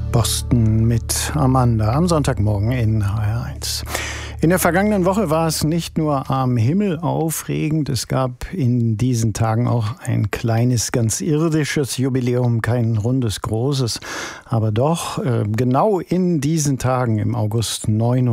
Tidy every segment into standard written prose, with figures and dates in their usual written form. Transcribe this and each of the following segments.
Boston mit Amanda am Sonntagmorgen in HR1. In der vergangenen Woche war es nicht nur am Himmel aufregend, es gab in diesen Tagen auch ein kleines, ganz irdisches Jubiläum, kein rundes, großes, aber doch genau in diesen Tagen im August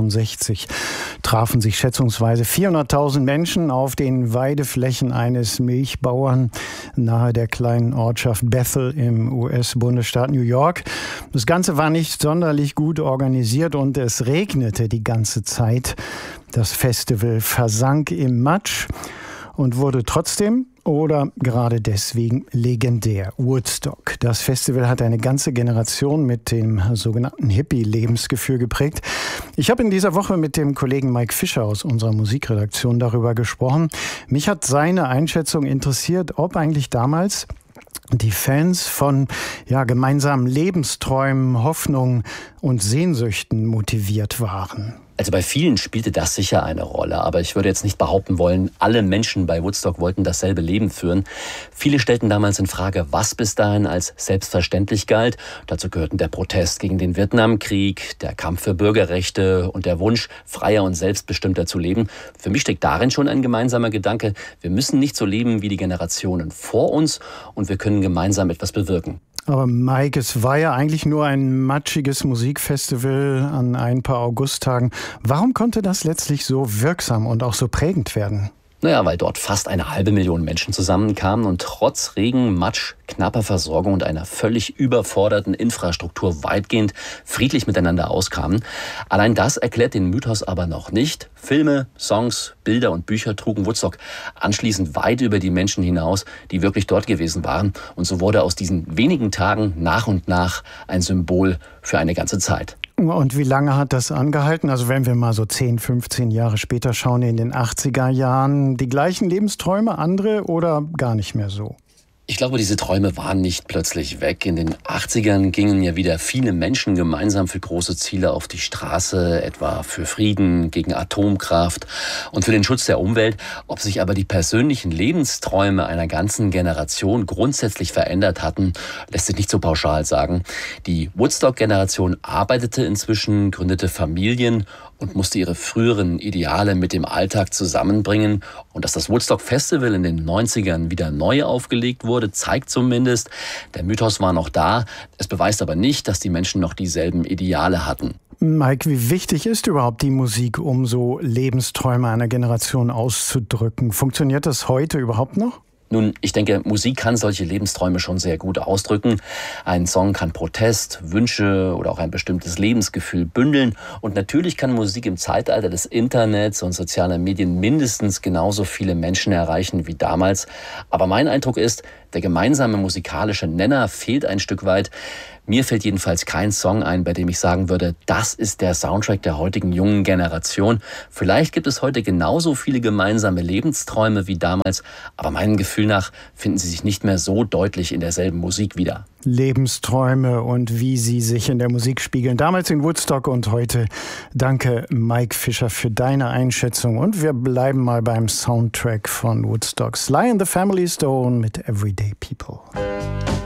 69 trafen sich schätzungsweise 400.000 Menschen auf den Weideflächen eines Milchbauern nahe der kleinen Ortschaft Bethel im US-Bundesstaat New York. Das Ganze war nicht sonderlich gut organisiert und es regnete die ganze Zeit. Das Festival versank im Matsch und wurde trotzdem oder gerade deswegen legendär. Woodstock. Das Festival hat eine ganze Generation mit dem sogenannten Hippie-Lebensgefühl geprägt. Ich habe in dieser Woche mit dem Kollegen Mike Fischer aus unserer Musikredaktion darüber gesprochen. Mich hat seine Einschätzung interessiert, ob eigentlich damals die Fans von gemeinsamen Lebensträumen, Hoffnungen und Sehnsüchten motiviert waren. Also bei vielen spielte das sicher eine Rolle, aber ich würde jetzt nicht behaupten wollen, alle Menschen bei Woodstock wollten dasselbe Leben führen. Viele stellten damals in Frage, was bis dahin als selbstverständlich galt. Dazu gehörten der Protest gegen den Vietnamkrieg, der Kampf für Bürgerrechte und der Wunsch, freier und selbstbestimmter zu leben. Für mich steckt darin schon ein gemeinsamer Gedanke. Wir müssen nicht so leben wie die Generationen vor uns und wir können gemeinsam etwas bewirken. Aber Mike, es war ja eigentlich nur ein matschiges Musikfestival an ein paar Augusttagen. Warum konnte das letztlich so wirksam und auch so prägend werden? Naja, weil dort fast 500.000 Menschen zusammenkamen und trotz Regen, Matsch, knapper Versorgung und einer völlig überforderten Infrastruktur weitgehend friedlich miteinander auskamen. Allein das erklärt den Mythos aber noch nicht. Filme, Songs, Bilder und Bücher trugen Woodstock anschließend weit über die Menschen hinaus, die wirklich dort gewesen waren. Und so wurde aus diesen wenigen Tagen nach und nach ein Symbol für eine ganze Zeit. Und wie lange hat das angehalten? Also wenn wir mal so 10, 15 Jahre später schauen, in den 80er Jahren, die gleichen Lebensträume, andere oder gar nicht mehr so? Ich glaube, diese Träume waren nicht plötzlich weg. In den 80ern gingen ja wieder viele Menschen gemeinsam für große Ziele auf die Straße, etwa für Frieden, gegen Atomkraft und für den Schutz der Umwelt. Ob sich aber die persönlichen Lebensträume einer ganzen Generation grundsätzlich verändert hatten, lässt sich nicht so pauschal sagen. Die Woodstock-Generation arbeitete inzwischen, gründete Familien und musste ihre früheren Ideale mit dem Alltag zusammenbringen. Und dass das Woodstock Festival in den 90ern wieder neu aufgelegt wurde, zeigt zumindest, der Mythos war noch da. Es beweist aber nicht, dass die Menschen noch dieselben Ideale hatten. Mike, wie wichtig ist überhaupt die Musik, um so Lebensträume einer Generation auszudrücken? Funktioniert das heute überhaupt noch? Nun, ich denke, Musik kann solche Lebensträume schon sehr gut ausdrücken. Ein Song kann Protest, Wünsche oder auch ein bestimmtes Lebensgefühl bündeln. Und natürlich kann Musik im Zeitalter des Internets und sozialer Medien mindestens genauso viele Menschen erreichen wie damals. Aber mein Eindruck ist, der gemeinsame musikalische Nenner fehlt ein Stück weit. Mir fällt jedenfalls kein Song ein, bei dem ich sagen würde, das ist der Soundtrack der heutigen jungen Generation. Vielleicht gibt es heute genauso viele gemeinsame Lebensträume wie damals, aber meinem Gefühl nach finden sie sich nicht mehr so deutlich in derselben Musik wieder. Lebensträume und wie sie sich in der Musik spiegeln. Damals in Woodstock und heute. Danke, Mike Fischer, für deine Einschätzung. Und wir bleiben mal beim Soundtrack von Woodstock. Sly and the Family Stone mit Everyday People.